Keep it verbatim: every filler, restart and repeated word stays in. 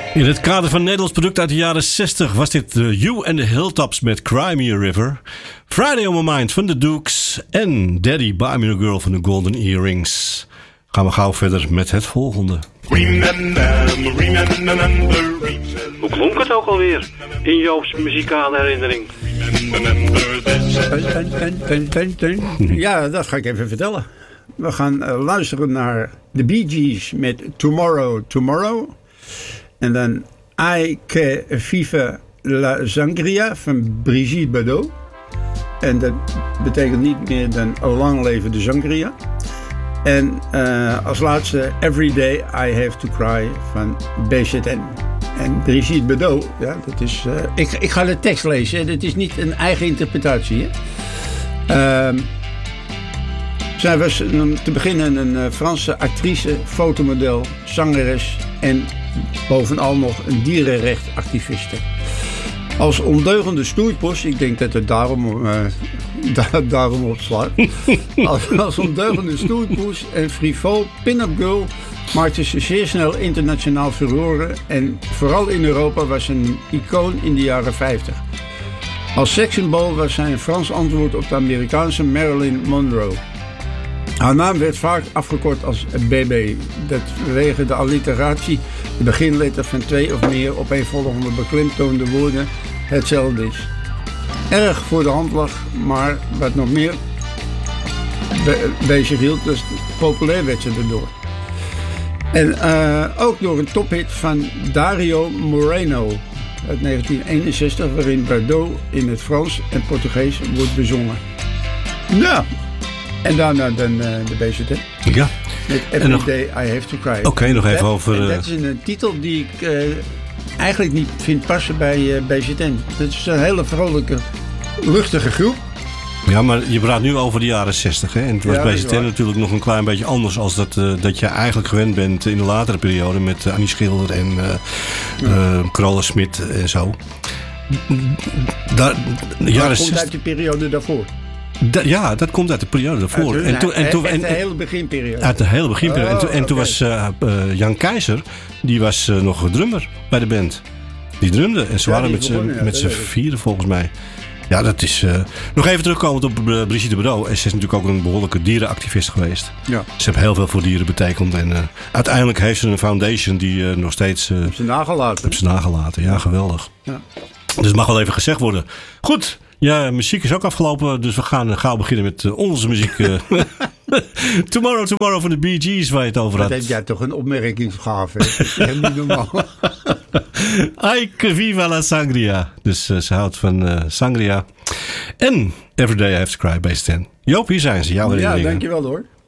In het kader van Nederlands product uit de jaren zestig was dit uh, You and the Hilltops met Cry Me a River. Friday on My Mind van de Dukes en Daddy Buy Me a Girl van de Golden Earrings. Gaan we gauw verder met het volgende. Remember, remember, remember. Hoe klonk het ook alweer in Joop's muzikale herinnering? Ja, dat ga ik even vertellen. We gaan uh, luisteren naar de Bee Gees met Tomorrow, Tomorrow. En dan Ay que vive la sangria van Brigitte Bardot. En dat betekent niet meer dan lang leven de sangria. En uh, als laatste Every Day I Have to Cry van B Z N. En Brigitte Bardot, ja, dat is... Uh, ik, ik ga de tekst lezen, hè. Dat is niet een eigen interpretatie. Hè. Uh, zij was te beginnen een uh, Franse actrice, fotomodel, zangeres en bovenal nog een dierenrechtenactiviste. Als ondeugende stoeipoes, ik denk dat het daarom, uh, da- daarom opslaat. als, als ondeugende stoeipoes en frivol pin-up girl maakte ze zeer snel internationaal furoren en vooral in Europa was ze een icoon in de jaren vijftig. Als sekssymbool was zij een Frans antwoord op de Amerikaanse Marilyn Monroe. Haar naam werd vaak afgekort als B B, dat vanwege de alliteratie, de beginletter van twee of meer opeenvolgende beklemtoonde woorden hetzelfde is. Erg voor de hand lag, maar wat nog meer be- bezig hield, dus populair werd ze erdoor. En uh, ook door een tophit van Dario Moreno uit negentien eenenzestig, waarin Bardot in het Frans en Portugees wordt bezongen. Nou, en daarna dan uh, de B Z N. Ja. Met Every nog, Day I Have to Cry. Oké, okay, nog even dat, over... Uh... Dat is een, een titel die ik uh, eigenlijk niet vind passen bij uh, B Z N. Dat is een hele vrolijke, luchtige groep. Ja, maar je praat nu over de jaren zestig. Hè? En het was ja, B Z N natuurlijk nog een klein beetje anders als dat, uh, dat je eigenlijk gewend bent in de latere periode met uh, Annie Schilder en uh, ja. uh, Carola Smit en zo. Daar, de jaren dat komt zestig... uit de periode daarvoor. Da, ja, dat komt uit de periode daarvoor. Uit, en toen, en toen, uit de hele beginperiode. Uit de hele beginperiode. Oh, en toen, en toen okay. was uh, uh, Jan Keizer, die was uh, nog drummer bij de band. Die drumde. En ze ja, waren met z'n ja, met z'n vieren volgens mij. Ja, dat is... Uh, nog even terugkomend op uh, Brigitte Bardot. Ze is natuurlijk ook een behoorlijke dierenactivist geweest. Ja. Ze heeft heel veel voor dieren betekend. En uh, uiteindelijk heeft ze een foundation die uh, nog steeds... Uh, heb ze nagelaten. Heb ze nagelaten, ja, geweldig. Ja. Dus het mag wel even gezegd worden. Goed. Ja, muziek is ook afgelopen, dus we gaan gauw beginnen met uh, onze muziek. Uh, Tomorrow, Tomorrow van de Bee Gees, waar je het over had. Dat heb jij toch een opmerkingsgave. Dat is niet normaal. Ay que viva la sangria. Dus uh, ze houdt van uh, sangria. En Every Day I Have to Cry, B Z N. Joop, hier zijn ze, jouw herinneringen. Ja, dankjewel hoor.